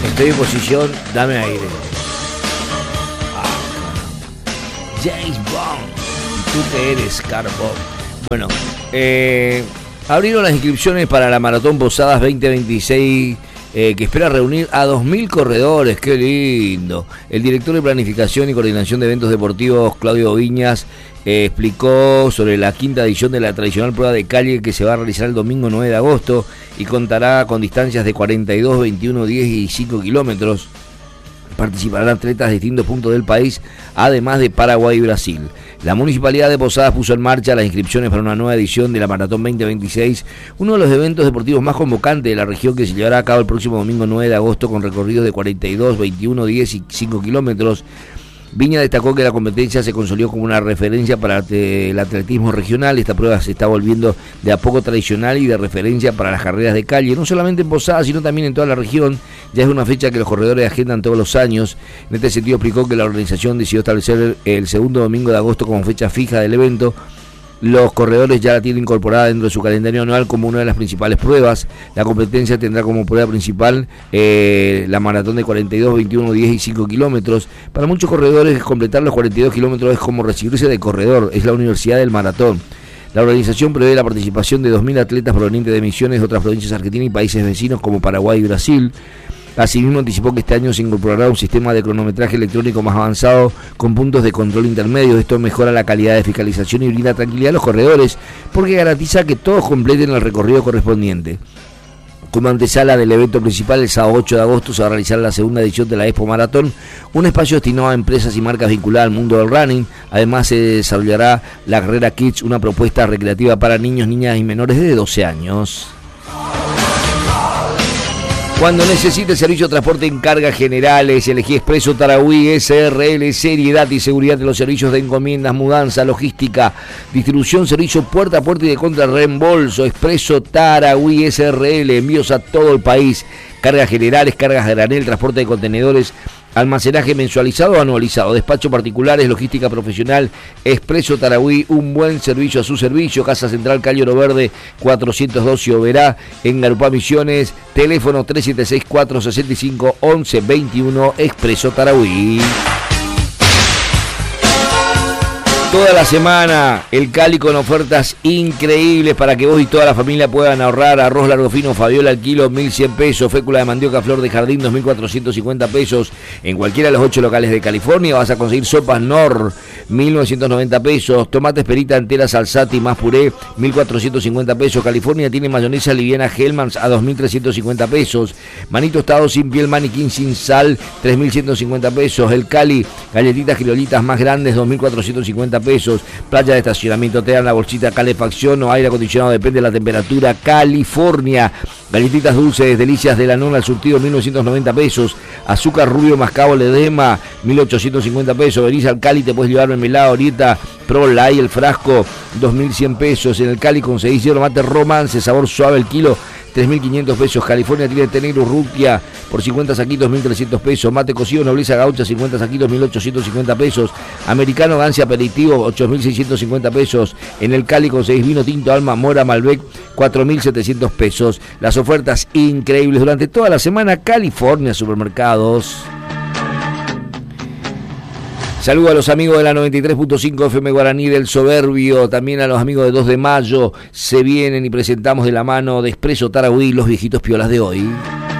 Estoy en posición, dame aire. James Bond. ¿Tú qué eres, Carbon? Bueno, abrieron las inscripciones para la Maratón Posadas 2026, que espera reunir a 2.000 corredores. ¡Qué lindo! El director de Planificación y Coordinación de Eventos Deportivos, Claudio Viñas, explicó sobre la quinta edición de la tradicional prueba de calle que se va a realizar el domingo 9 de agosto y contará con distancias de 42, 21, 10 y 5 kilómetros. Participarán atletas de distintos puntos del país, además de Paraguay y Brasil. La Municipalidad de Posadas puso en marcha las inscripciones para una nueva edición de la Maratón 2026, uno de los eventos deportivos más convocantes de la región, que se llevará a cabo el próximo domingo 9 de agosto con recorridos de 42, 21, 10 y 5 kilómetros. Viña destacó que la competencia se consolidó como una referencia para el atletismo regional. Esta prueba se está volviendo de a poco tradicional y de referencia para las carreras de calle, no solamente en Posadas, sino también en toda la región. Ya es una fecha que los corredores agendan todos los años. En este sentido explicó que la organización decidió establecer el segundo domingo de agosto como fecha fija del evento. Los corredores ya la tienen incorporada dentro de su calendario anual como una de las principales pruebas. La competencia tendrá como prueba principal la maratón de 42, 21, 10 y 5 kilómetros. Para muchos corredores, completar los 42 kilómetros es como recibirse de corredor, es la universidad del maratón. La organización prevé la participación de 2.000 atletas provenientes de Misiones, de otras provincias argentinas y países vecinos como Paraguay y Brasil. Asimismo, anticipó que este año se incorporará un sistema de cronometraje electrónico más avanzado con puntos de control intermedios. Esto mejora la calidad de fiscalización y brinda tranquilidad a los corredores porque garantiza que todos completen el recorrido correspondiente. Como antesala del evento principal, el sábado 8 de agosto se va a realizar la segunda edición de la Expo Maratón, un espacio destinado a empresas y marcas vinculadas al mundo del running. Además, se desarrollará la carrera Kids, una propuesta recreativa para niños, niñas y menores de 12 años. Cuando necesites servicio de transporte en cargas generales, elegí Expreso Tarahui SRL, seriedad y seguridad de los servicios de encomiendas, mudanza, logística, distribución, servicio puerta a puerta y de contrarreembolso. Expreso Tarahui SRL, envíos a todo el país, cargas generales, cargas de granel, transporte de contenedores, almacenaje mensualizado o anualizado, despacho particulares, logística profesional. Expreso Tarahui, un buen servicio a su servicio. Casa Central, calle Oro Verde 412 Oberá, en Garupá, Misiones. Teléfono 376-465-1121. Expreso Tarahui. Toda la semana el Cali con ofertas increíbles para que vos y toda la familia puedan ahorrar. Arroz largo fino Fabiola al kilo 1.100 pesos, fécula de mandioca flor de jardín 2.450 pesos. En cualquiera de los 8 locales de California vas a conseguir sopas Nor 1.990 pesos, tomates perita entera Salsati más puré 1.450 pesos. California tiene mayonesa liviana Hellmann's a 2.350 pesos. Manito tostado sin piel maniquín sin sal 3.150 pesos. El Cali, galletitas criolitas más grandes 2.450 pesos. Playa de estacionamiento, te dan la bolsita calefacción o aire acondicionado, depende de la temperatura. California, galletitas dulces, delicias de la nona al surtido 1.990 pesos. Azúcar rubio mascabo Ledema 1.850 pesos. Venís al Cali, te puedes llevar mermelada Orieta Pro Light, el frasco 2.100 pesos. En el Cali conseguís hierro mate Romance, sabor suave el kilo 3.500 pesos. California tiene té negro Urrutia por 50 saquitos 1.300 pesos. Mate cocido Nobleza Gaucha 50 saquitos 1.850 pesos. Americano Gancia Aperitivo 8.650 pesos. En el Cali conseguís vino tinto Alma Mora Malbec 4.700 pesos. Las ofertas increíbles durante toda la semana. California Supermercados. Saludo a los amigos de la 93.5 FM Guaraní del Soberbio, también a los amigos de 2 de Mayo. Se vienen y presentamos de la mano de Expreso Tarahui los viejitos piolas de hoy.